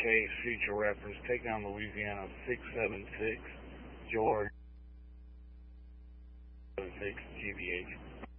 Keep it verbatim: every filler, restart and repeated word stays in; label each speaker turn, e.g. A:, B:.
A: case, future reference, take down Louisiana six seven six, George seven six G B H.